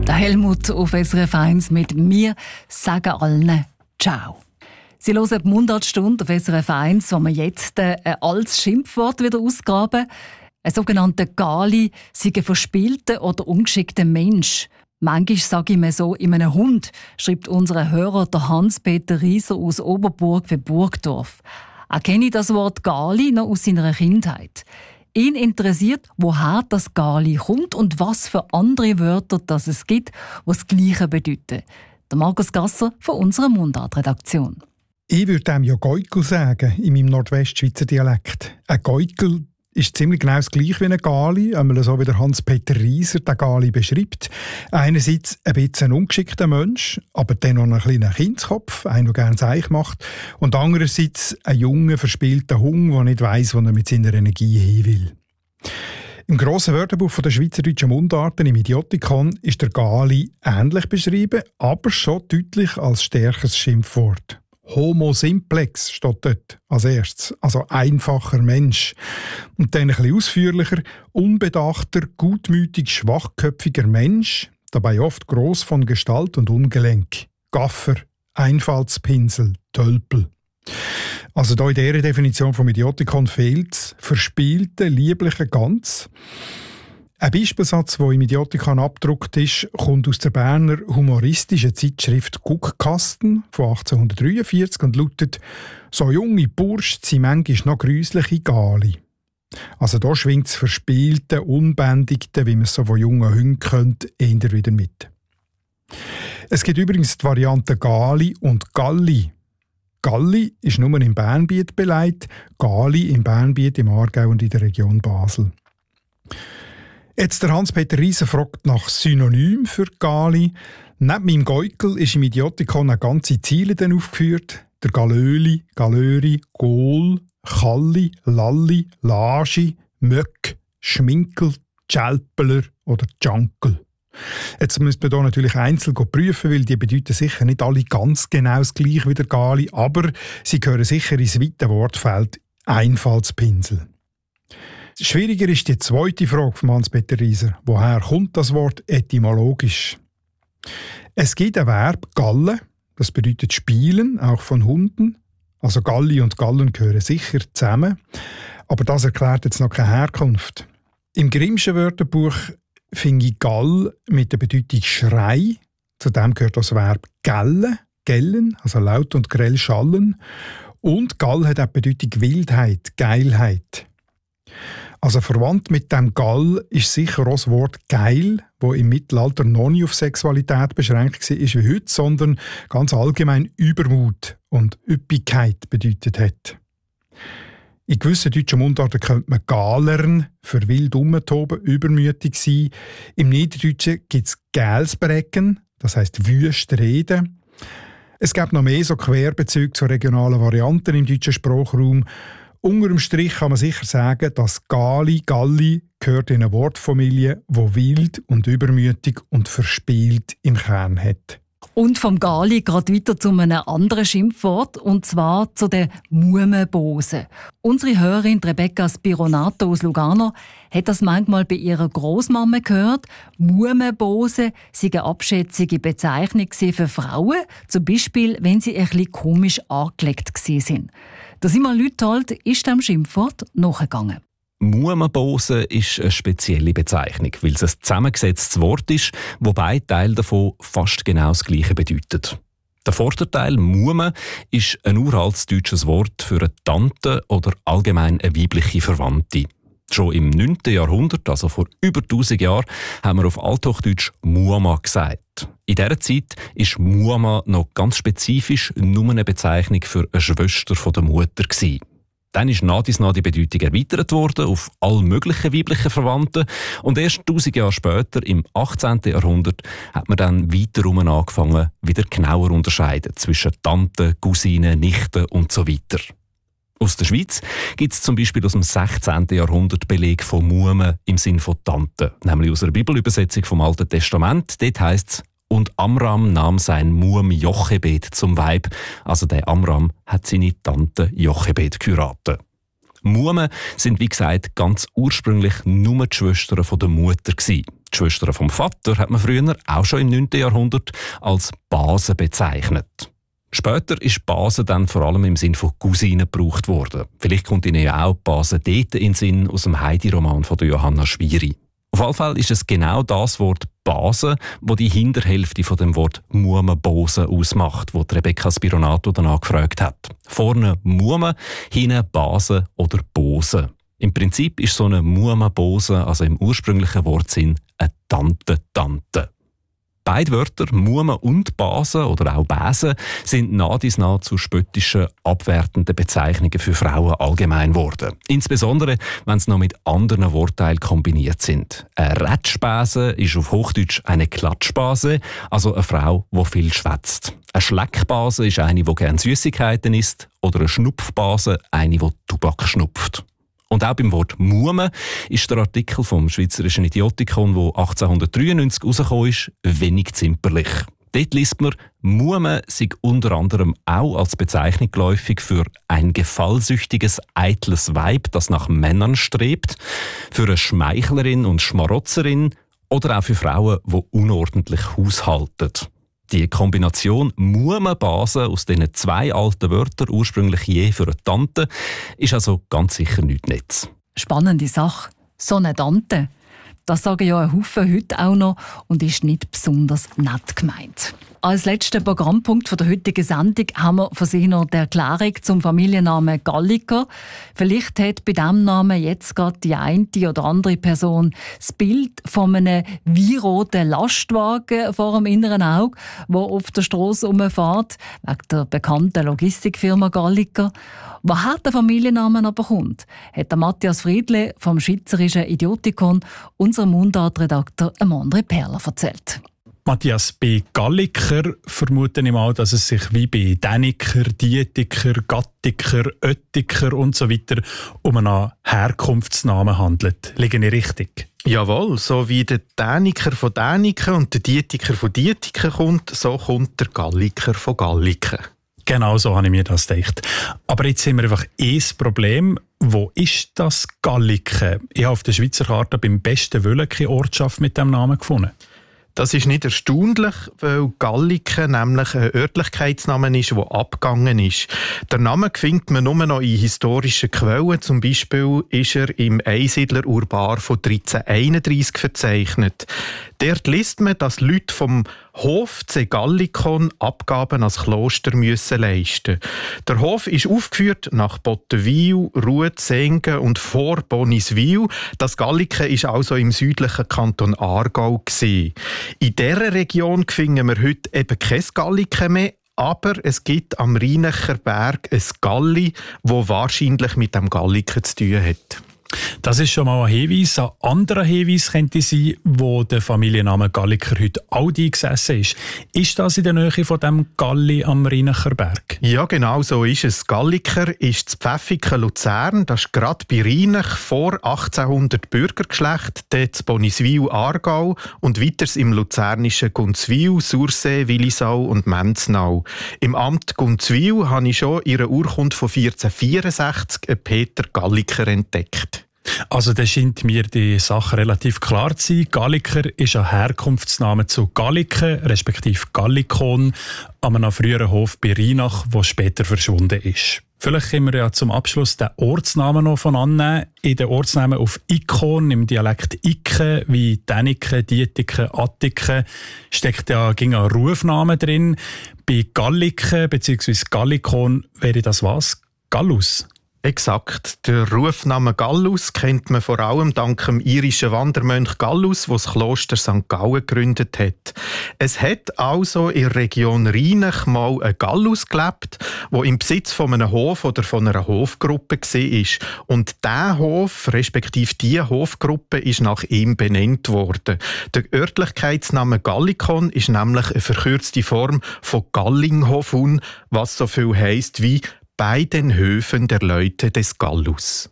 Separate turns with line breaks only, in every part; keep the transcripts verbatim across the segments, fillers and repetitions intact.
Der Helmut auf S R F eins mit «Wir sagen allen Ciao». Sie hören die Mundartstunde auf S R F eins, wo wir jetzt ein altes Schimpfwort wieder ausgraben. Ein sogenannter Gali sei ein verspielter oder ungeschickter Mensch. Manchmal sage ich mir so in einem Hund, schreibt unser Hörer der Hans-Peter Rieser aus Oberburg bei Burgdorf. Er kenne das Wort Gali noch aus seiner Kindheit. Ihn interessiert, woher das Gali kommt und was für andere Wörter das es gibt, die das Gleiche bedeuten. Der Markus Gasser von unserer Mundart-Redaktion.
Ich würde dem ja Geukel sagen, in meinem Nordwestschweizer Dialekt. Ein Geukel ist ziemlich genau das Gleiche wie ein Gali, einmal so wie der Hans-Peter Rieser den Gali beschreibt. Einerseits ein bisschen ein ungeschickter Mensch, aber dann noch ein kleiner Kindskopf, einer, der gerne Seich macht. Und andererseits ein junger, verspielter Hung, der nicht weiss, wo er mit seiner Energie hin will. Im grossen Wörterbuch der schweizerdeutschen Mundarten im Idiotikon ist der Gali ähnlich beschrieben, aber schon deutlich als stärkeres Schimpfwort. Homo simplex steht dort als erstes, also einfacher Mensch. Und dann ein bisschen ausführlicher, unbedachter, gutmütig, schwachköpfiger Mensch, dabei oft gross von Gestalt und ungelenk. Gaffer, Einfallspinsel, Tölpel. Also da in dieser Definition vom Idiotikon fehlt es verspielte, liebliche Ganz. Ein Beispielsatz, der im Idiotikon abgedruckt ist, kommt aus der Berner humoristischen Zeitschrift Guckkasten von achtzehnhundertdreiundvierzig und lautet «So junge Bursch sind manchmal noch grüsliche Gali». Also da schwingt das Verspielte, Unbändigte, wie man es so von jungen Hunden kennt, eher wieder mit. Es gibt übrigens die Varianten Gali und Galli. Galli ist nur im Bernbiet beleidigt, Gali im Bernbiet, im Aargau und in der Region Basel. Jetzt der Hans-Peter Rieser fragt nach Synonym für Gali. Neben meinem Geukel ist im Idiotikon eine ganze Ziele aufgeführt. Der Galöli, Galöri, Gol, Challi, Lalli, Laschi, Möck, Schminkel, Tschälpeler oder Tschankel. Jetzt müsste man hier natürlich einzeln prüfen, weil die bedeuten sicher nicht alle ganz genau das Gleiche wie der Gali, aber sie gehören sicher ins weite Wortfeld Einfallspinsel. Schwieriger ist die zweite Frage von Hans-Peter Rieser. Woher kommt das Wort etymologisch? Es gibt ein Verb «gallen», das bedeutet «spielen», auch von Hunden. Also Galli und Gallen gehören sicher zusammen. Aber das erklärt jetzt noch keine Herkunft. Im Grimmschen Wörterbuch finde ich «gall» mit der Bedeutung «Schrei». Zudem gehört das Verb «gellen», «gellen», also laut und grell schallen. Und «gall» hat auch die Bedeutung «Wildheit», «Geilheit». Also verwandt mit dem Gall ist sicher auch das Wort geil, wo im Mittelalter noch nicht auf Sexualität beschränkt war wie heute, sondern ganz allgemein Übermut und Üppigkeit bedeutet hat. In gewissen deutschen Mundarten könnte man galern, für wild umtoben, übermütig sein. Im Niederdeutschen gibt es Gälsbrecken, das heisst wüst reden. Es gibt noch mehr so Querbezüge zu regionalen Varianten im deutschen Sprachraum. Unter dem Strich kann man sicher sagen, dass Gali, Galli gehört in eine Wortfamilie, die wild und übermütig und verspielt im Kern hat.
Und vom Gali geht weiter zu einem anderen Schimpfwort, und zwar zu den Mumenbosen. Unsere Hörerin Rebecca Spironato aus Lugano hat das manchmal bei ihrer Großmama gehört. Mumenbose sei eine abschätzige Bezeichnung für Frauen, zum Beispiel, wenn sie ein bisschen komisch angelegt waren. Der Simon Lüthold ist dem Schimpfwort nachgegangen.
Mumenbose ist eine spezielle Bezeichnung, weil es ein zusammengesetztes Wort ist, wo beide Teile davon fast genau das Gleiche bedeuten. Der Vorderteil Mume ist ein uraltes deutsches Wort für eine Tante oder allgemein eine weibliche Verwandte. Schon im neunten Jahrhundert, also vor über tausend Jahren, haben wir auf Althochdeutsch Muama gesagt. In dieser Zeit war Muama noch ganz spezifisch nur eine Bezeichnung für eine Schwester von der Mutter gewesen. Dann ist nach dies nach die Bedeutung erweitert worden auf all möglichen weiblichen Verwandten. Und erst tausend Jahre später, im achtzehnten Jahrhundert, hat man dann weiterum angefangen, wieder genauer zu unterscheiden zwischen Tanten, Cousinen, Nichten und so weiter. Aus der Schweiz gibt es zum Beispiel aus dem sechzehnten Jahrhundert Beleg von Mumen im Sinn von Tante, nämlich aus einer Bibelübersetzung vom Alten Testament. Dort heisst es: «Und Amram nahm sein Muam Jochebed zum Weib». Also der Amram hat seine Tante Jochebed geheiratet. Muhmen sind, wie gesagt, ganz ursprünglich nur die Schwestern von der Mutter gewesen. Die Schwestern vom Vater hat man früher, auch schon im neunten Jahrhundert, als Basen bezeichnet. Später ist Base dann vor allem im Sinn von Cousinen gebraucht worden. Vielleicht kommt Ihnen ja auch Base dort in den Sinn aus dem Heidi-Roman von Johanna Schwiri. Auf jeden Fall ist es genau das Wort Base, wo die Hinterhälfte von dem Wort Mumenbose ausmacht, wo Rebecca Spironato danach gefragt hat. Vorne Mume, hinten Base oder Bose. Im Prinzip ist so eine Mumenbose, also im ursprünglichen Wortsinn, eine Tante-Tante. Beide Wörter, Mume und Base oder auch Bäse, sind nach dies nach zu spöttischen, abwertenden Bezeichnungen für Frauen allgemein geworden. Insbesondere, wenn sie noch mit anderen Wortteilen kombiniert sind. Eine Rätschbäse ist auf Hochdeutsch eine Klatschbase, also eine Frau, die viel schwätzt. Eine Schleckbase ist eine, die gerne Süßigkeiten isst, oder eine Schnupfbase, eine, die Tubak schnupft. Und auch beim Wort Mume ist der Artikel vom Schweizerischen Idiotikon, der achtzehnhundertdreiundneunzig herausgekommen ist, wenig zimperlich. Dort liest man, Mume sei unter anderem auch als Bezeichnung geläufig für ein gefallsüchtiges, eitles Weib, das nach Männern strebt, für eine Schmeichlerin und Schmarotzerin oder auch für Frauen, die unordentlich haushalten. Die Kombination Mumenbase aus diesen zwei alten Wörtern, ursprünglich je für eine Tante, ist also ganz sicher nichts Nettes.
Spannende Sache. So eine Tante. Das sagen ja ein Haufen heute auch noch und ist nicht besonders nett gemeint. Als letzten Programmpunkt der heutigen Sendung haben wir für Sie noch die Erklärung zum Familiennamen Galliker. Vielleicht hat bei diesem Namen jetzt gerade die eine oder andere Person das Bild von einem weinroten Lastwagen vor dem inneren Auge, der auf der Strasse rumfährt, wegen der bekannten Logistikfirma Galliker. Woher der Familiennamen aber kommt, hat der Matthias Friedle vom Schweizerischen Idiotikon unserem Mundartredakteur André Perler erzählt.
Matthias, bei Galliker vermute ich mal, dass es sich wie bei Däniker, Dietiker, Gattiker, Oettiker und so weiter um einen Herkunftsnamen handelt. Liege ich richtig?
Jawohl, so wie der Däniker von Däniken und der Dietiker von Dietiken kommt, so kommt der Galliker von Galliken.
Genau so habe ich mir das gedacht. Aber jetzt haben wir einfach ein Problem. Wo ist das Galliken? Ich habe auf der Schweizer Karte beim besten Willen keine Ortschaft mit diesem Namen gefunden.
Das ist nicht erstaunlich, weil Galliken nämlich ein Örtlichkeitsname ist, der abgegangen ist. Der Name findet man nur noch in historischen Quellen. Zum Beispiel ist er im Einsiedler-Urbar von dreizehnhunderteinunddreissig verzeichnet. Dort liest man, dass Leute vom Hof zu Gallikon Abgaben als Kloster müssen leisten. Der Hof ist aufgeführt nach Bottenwil, Rued, Sengen und vor Boniswil. Das Galliken ist also im südlichen Kanton Aargau gewesen. In dieser Region finden wir heute eben kein Galliken mehr, aber es gibt am Rheinacher Berg ein Galli, das wahrscheinlich mit dem Galliken zu tun hat.
Das ist schon mal ein Hinweis. Ein anderer Hinweis könnte sein, wo der Familienname Galliker heute auch eingesessen ist. Ist das in der Nähe von dem Galli am Rheinacher Berg?
Ja, genau so ist es. Galliker ist das Pfäffiken Luzern. Das ist gerade bei Rheinach vor achtzehnhundert Bürgergeschlecht, dort in Boniswil, Aargau und weiters im luzernischen Gunzwil, Sursee, Willisau und Menznau. Im Amt Gunzwil habe ich schon in einer Urkunde von vierzehnhundertvierundsechzig einen Peter Galliker entdeckt.
Also da scheint mir die Sache relativ klar zu sein. Galliker ist ein Herkunftsname zu Galliken, respektive Gallikon, an einem früheren Hof bei Rheinach, der später verschwunden ist. Vielleicht können wir ja zum Abschluss den Ortsnamen noch von annehmen. In den Ortsnamen auf Ikon, im Dialekt Ike, wie Däniken, Dietiken, Attiken, steckt ja ging ein Rufname drin. Bei Galliken bzw. Gallikon wäre das was? Gallus.
Exakt. Der Rufname Gallus kennt man vor allem dank dem irischen Wandermönch Gallus, der das Kloster Sankt Gallen gegründet hat. Es hat also in der Region Rheinach mal ein Gallus gelebt, der im Besitz von einem Hof oder von einer Hofgruppe war. Und dieser Hof, respektive diese Hofgruppe, ist nach ihm benannt worden. Der Örtlichkeitsname Gallikon ist nämlich eine verkürzte Form von Gallinghofun, was so viel heisst wie bei den Höfen der Leute des Gallus.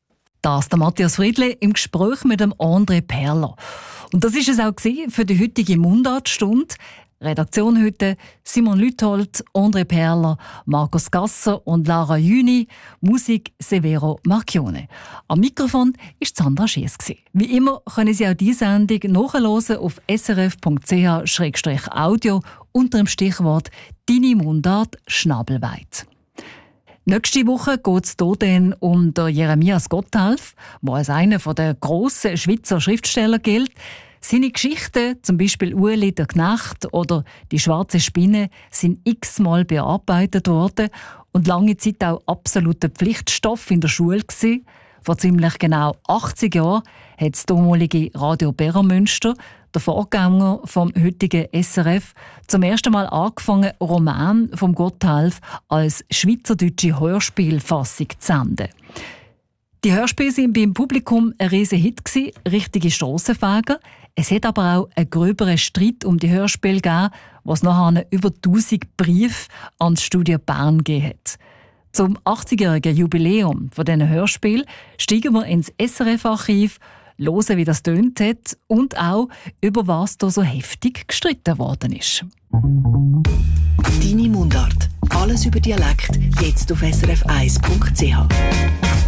Das der Matthias Friedle im Gespräch mit dem André Perler. Und das ist es auch für die heutige Mundartstunde. Redaktion heute Simon Lüthold, André Perler, Markus Gasser und Lara Jüni. Musik Severo Marchione. Am Mikrofon war Sandra Schiess. Wie immer können Sie auch diese Sendung nachhören auf s r f punkt c h slash audio unter dem Stichwort «Deine Mundart Schnabelweit». Nächste Woche geht es hier dann um den Jeremias Gotthelf, der als einer der grossen Schweizer Schriftsteller gilt. Seine Geschichten, zum Beispiel «Ueli, der Knecht» oder «Die schwarze Spinne», sind x-mal bearbeitet worden und lange Zeit auch absoluter Pflichtstoff in der Schule gewesen. Vor ziemlich genau achtzig Jahren hat das damalige Radio Berramünster, der Vorgänger vom heutigen S R F, zum ersten Mal angefangen, Roman vom Gotthelf als schweizerdeutsche Hörspielfassung zu senden. Die Hörspiele waren beim Publikum ein riesiger Hit, richtige Strassenfeger. Es hat aber auch einen gröberen Streit um die Hörspiele gegeben, was nachher über tausend Briefe ans Studio Bern gegeben hat. Zum achtzigjährigen Jubiläum von diesen Hörspielen steigen wir ins S R F-Archiv, hören, wie das tönt hat und auch, über was da so heftig gestritten worden ist.
Deine Mundart. Alles über Dialekt, jetzt auf s r f eins punkt c h.